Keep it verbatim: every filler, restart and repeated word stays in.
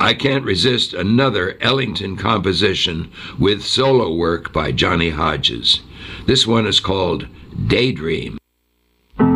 I can't resist another Ellington composition with solo work by Johnny Hodges. This one is called Daydream.